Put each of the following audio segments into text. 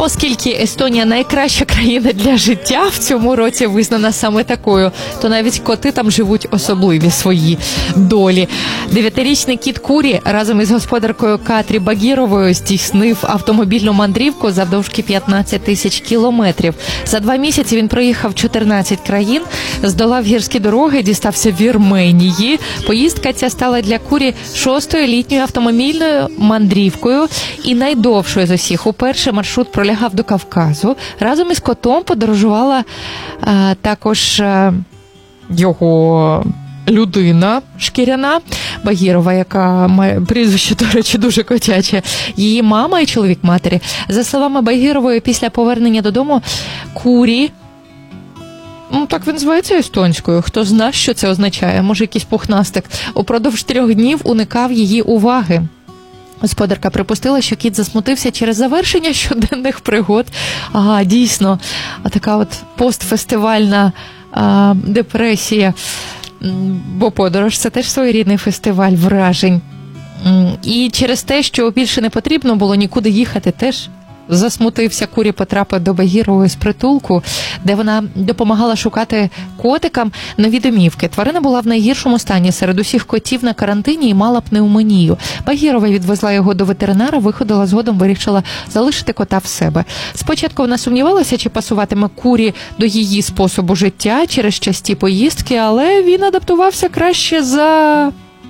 Оскільки Естонія найкраща країна для життя, в цьому році визнана саме такою, то навіть коти там живуть особливі свої долі. 9-річний кіт Курі разом із господаркою Катрі Багіровою здійснив автомобільну мандрівку завдовжки 15 тисяч кілометрів. За 2 місяці він проїхав 14 країн, здолав гірські дороги, дістався Вірменії. Поїздка ця стала для Курі 6-ю літньою автомобільною мандрівкою і найдовшою з усіх. Уперше маршрут пролягав до Кавказу. Разом із котом подорожувала також його людина шкіряна Багірова, яка має прізвище, до речі, дуже котяче. Її мама і чоловік матері. За словами Багірової, після повернення додому Курі, так він зветься естонською, хто знає, що це означає, може якийсь пухнастик, упродовж 3 днів уникав її уваги. Господарка припустила, що кіт засмутився через завершення щоденних пригод. Дійсно, така от постфестивальна депресія, бо подорож – це теж своєрідний фестиваль вражень. І через те, що більше не потрібно було нікуди їхати, теж засмутився. Курі потрапив до Багірової з притулку, де вона допомагала шукати котикам нові домівки. Тварина була в найгіршому стані серед усіх котів на карантині і мала пневмонію. Багірова відвезла його до ветеринара, виходила, згодом вирішила залишити кота в себе. Спочатку вона сумнівалася, чи пасуватиме Курі до її способу життя через часті поїздки, але він адаптувався краще за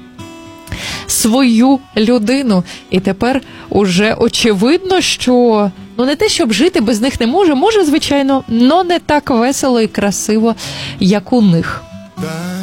свою людину. І тепер уже очевидно, що не те, щоб жити без них не може, звичайно, но не так весело і красиво, як у них.